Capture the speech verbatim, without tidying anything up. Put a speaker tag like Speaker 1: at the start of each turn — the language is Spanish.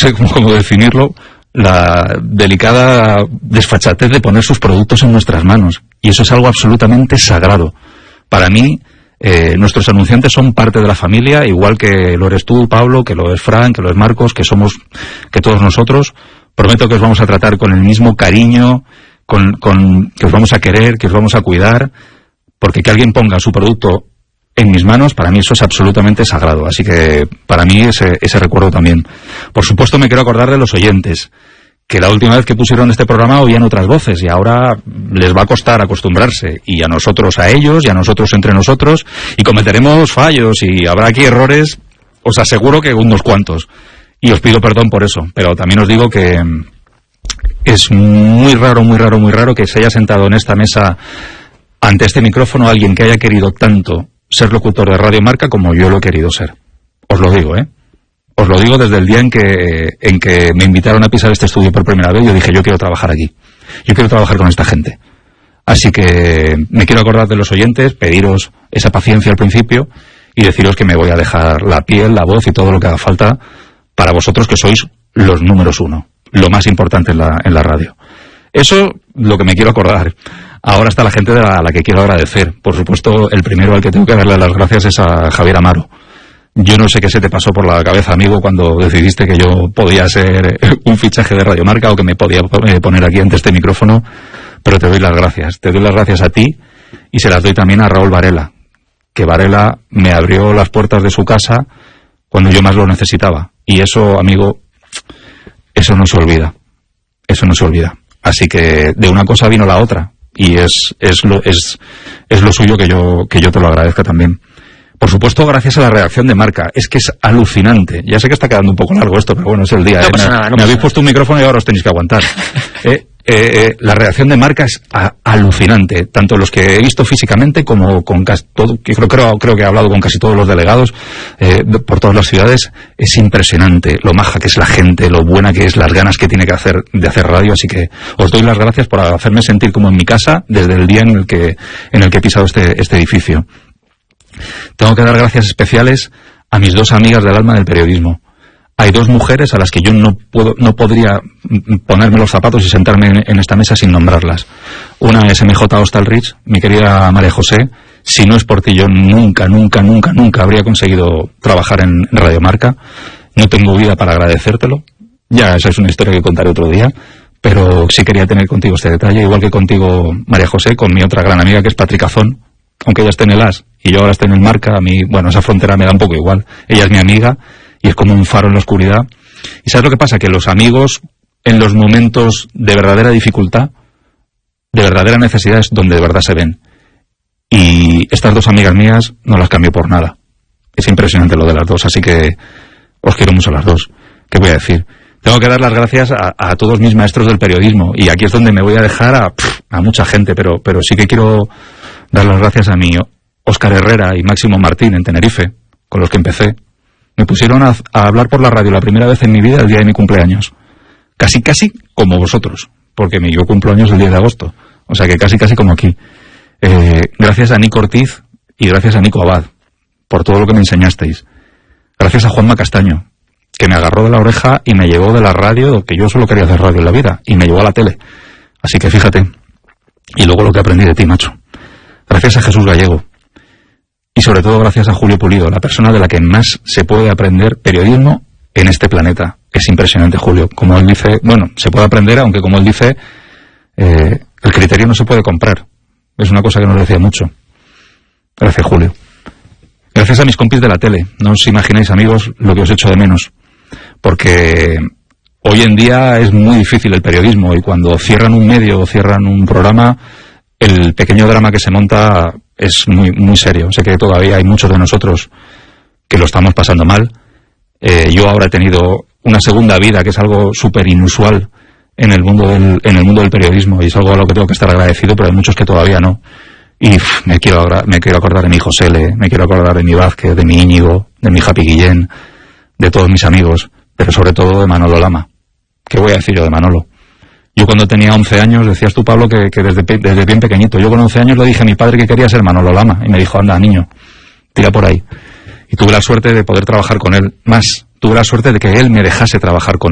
Speaker 1: sé cómo, cómo definirlo, la delicada desfachatez de poner sus productos en nuestras manos. Y eso es algo absolutamente sagrado. Para mí, eh, nuestros anunciantes son parte de la familia, igual que lo eres tú, Pablo, que lo es Fran, que lo es Marcos, que somos, que todos nosotros. Prometo que os vamos a tratar con el mismo cariño, con, con, que os vamos a querer, que os vamos a cuidar, porque que alguien ponga su producto en mis manos, para mí eso es absolutamente sagrado. Así que para mí ese, ese recuerdo también. Por supuesto me quiero acordar de los oyentes, que la última vez que pusieron este programa oían otras voces y ahora les va a costar acostumbrarse, y a nosotros a ellos y a nosotros entre nosotros, y cometeremos fallos y habrá aquí errores, os aseguro que unos cuantos, y os pido perdón por eso, pero también os digo que es muy raro, muy raro, muy raro que se haya sentado en esta mesa ante este micrófono alguien que haya querido tanto ser locutor de Radio Marca como yo lo he querido ser. Os lo digo, ¿eh? Os lo digo desde el día en que, en que me invitaron a pisar este estudio por primera vez. Yo dije, yo quiero trabajar aquí. Yo quiero trabajar con esta gente. Así que me quiero acordar de los oyentes, pediros esa paciencia al principio y deciros que me voy a dejar la piel, la voz y todo lo que haga falta para vosotros, que sois los números uno, lo más importante en la, en la radio. Eso lo que me quiero acordar. Ahora está la gente de la, a la que quiero agradecer. Por supuesto, el primero al que tengo que darle las gracias es a Javier Amaro. Yo no sé qué se te pasó por la cabeza, amigo, cuando decidiste que yo podía ser un fichaje de Radio Marca o que me podía poner aquí ante este micrófono, pero te doy las gracias. Te doy las gracias a ti y se las doy también a Raúl Varela, que Varela me abrió las puertas de su casa cuando yo más lo necesitaba. Y eso, amigo, eso no se olvida. Eso no se olvida. Así que de una cosa vino la otra. Y es, es, lo, es, es lo suyo que yo, que yo te lo agradezca también. Por supuesto, gracias a la reacción de Marca. Es que es alucinante. Ya sé que está quedando un poco largo esto, pero bueno, es el día.
Speaker 2: No
Speaker 1: ¿eh?
Speaker 2: pasa
Speaker 1: me
Speaker 2: nada, no
Speaker 1: me
Speaker 2: pasa
Speaker 1: habéis
Speaker 2: nada.
Speaker 1: puesto un micrófono y ahora os tenéis que aguantar. eh, eh, eh, la reacción de Marca es a, alucinante. Tanto los que he visto físicamente como con casi todo, que creo, creo, creo que he hablado con casi todos los delegados eh, de, por todas las ciudades. Es impresionante lo maja que es la gente, lo buena que es, las ganas que tiene que hacer de hacer radio. Así que os doy las gracias por hacerme sentir como en mi casa desde el día en el que, en el que he pisado este, este edificio. Tengo que dar gracias especiales a mis dos amigas del alma del periodismo. Hay dos mujeres a las que yo no puedo, no podría ponerme los zapatos y sentarme en, en esta mesa sin nombrarlas. Una es M J Ostalrich, mi querida María José. Si no es por ti, yo nunca, nunca, nunca, nunca habría conseguido trabajar en Radio Marca. No tengo vida para agradecértelo. Ya, esa es una historia que contaré otro día. Pero sí quería tener contigo este detalle, igual que contigo, María José, con mi otra gran amiga, que es Patrick Azón. Aunque ella esté en el A S y yo ahora esté en el Marca, a mí, bueno, esa frontera me da un poco igual. Ella es mi amiga y es como un faro en la oscuridad. ¿Y sabes lo que pasa? Que los amigos, en los momentos de verdadera dificultad, de verdadera necesidad, es donde de verdad se ven. Y estas dos amigas mías no las cambio por nada. Es impresionante lo de las dos, así que os quiero mucho a las dos. ¿Qué voy a decir? Tengo que dar las gracias a, a todos mis maestros del periodismo, y aquí es donde me voy a dejar a, a mucha gente, pero, pero sí que quiero dar las gracias a mi Óscar Herrera y Máximo Martín en Tenerife, con los que empecé. Me pusieron a, a hablar por la radio la primera vez en mi vida el día de mi cumpleaños. Casi, casi como vosotros, porque mi, yo cumplo años el diez de agosto. O sea que casi, casi como aquí. Eh, gracias a Nico Ortiz y gracias a Nico Abad por todo lo que me enseñasteis. Gracias a Juanma Castaño, que me agarró de la oreja y me llevó de la radio, que yo solo quería hacer radio en la vida, y me llevó a la tele. Así que fíjate. Y luego lo que aprendí de ti, macho. Gracias a Jesús Gallego. Y sobre todo gracias a Julio Pulido, la persona de la que más se puede aprender periodismo en este planeta. Es impresionante, Julio. Como él dice, bueno, se puede aprender, aunque como él dice, eh, el criterio no se puede comprar. Es una cosa que nos decía mucho. Gracias, Julio. Gracias a mis compis de la tele. No os imagináis, amigos, lo que os echo de menos. Porque hoy en día es muy difícil el periodismo, y cuando cierran un medio o cierran un programa, el pequeño drama que se monta es muy, muy serio. Sé que todavía hay muchos de nosotros que lo estamos pasando mal. Eh, yo ahora he tenido una segunda vida, que es algo súper inusual en el mundo del, en el mundo del periodismo, y es algo a lo que tengo que estar agradecido, pero hay muchos que todavía no. Y uf, me quiero me quiero acordar de mi Josele, me quiero acordar de mi Vázquez, de mi Íñigo, de mi Happy Guillén, de todos mis amigos, pero sobre todo de Manolo Lama. ¿Qué voy a decir yo de Manolo? Yo cuando tenía once años, decías tú, Pablo, que, que desde, desde bien pequeñito, yo con once años le dije a mi padre que quería ser Manolo Lama, y me dijo, anda, niño, tira por ahí. Y tuve la suerte de poder trabajar con él. Más, tuve la suerte de que él me dejase trabajar con él.